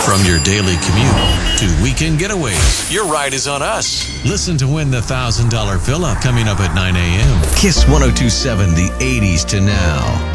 From your daily commute to weekend getaways, your ride is on us. Listen to win the $1,000 fill-up coming up at 9 a.m. Kiss 102.7, the 80s to now.